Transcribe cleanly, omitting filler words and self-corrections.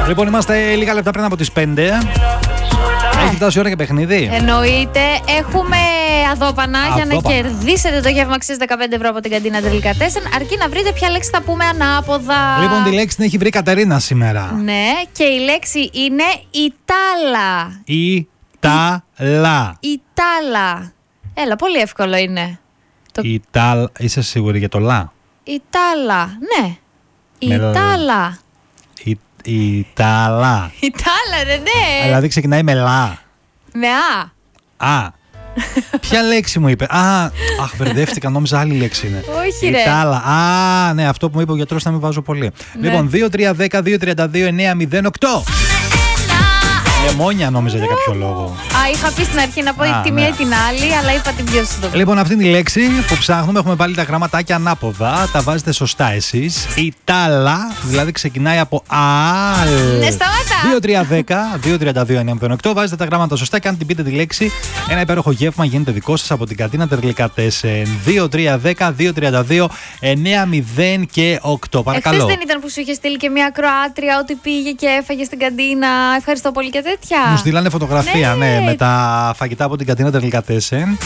Λοιπόν, είμαστε λίγα λεπτά πριν από τις 5. Έχει φτάσει η ώρα για παιχνίδι. Εννοείται. Έχουμε αδόπανα για να κερδίσετε το γεύμα αξίας 15 ευρώ από την καντίνα Τελικατέσεν. Αρκεί να βρείτε ποια λέξη θα πούμε ανάποδα. Λοιπόν, τη λέξη την έχει βρει η Κατερίνα σήμερα. Ναι, και η λέξη είναι Ιτάλα. Ιτάλα. Ιτάλα. Έλα, πολύ εύκολο είναι. Είσαι σίγουρη για το λα? Ιτάλα, ναι. Ιτάλα. Ιτάλα. Ιτάλα, ναι. Δηλαδή ξεκινάει με λα. Με α. Α. Ποια λέξη μου είπε? Αχ, μπερδεύτηκα, νόμιζα άλλη λέξη είναι. Όχι, ρε. Ιτάλα. Α, ναι, αυτό που μου είπε ο γιατρός να μην βάζω πολύ. Ναι. Λοιπόν, 2-3-10-2-32-9-08. Λεμόνια νόμιζα για κάποιο λόγο. Είχα πει στην αρχή να πω τη μία ή την άλλη, αλλά είπα την πιο σύντομη. Λοιπόν, αυτή είναι η λέξη που ψάχνουμε. Έχουμε βάλει τα γραμματάκια ανάποδα. Τα βάζετε σωστά εσείς. Ιτάλα, δηλαδή ξεκινάει από αλ. Ναι, σταμάτα. 2-3-10-2-32-9-08. Βάζετε τα γράμματα σωστά και αν την πείτε τη λέξη, ένα υπέροχο γεύμα γίνεται δικό σας από την καντίνα Τελικατέσεν. 2-3-10-2-32-9-08. Παρακαλώ. Εχθές δεν ήταν που σου είχε στείλει και μια Κροάτρια ότι πήγε και έφαγε στην καντίνα? Ευχαριστώ πολύ και τέτοια. Μου στείλανε φωτογραφία, ναι, με τα φαγητά από την καντίνα Τελικατέσεν.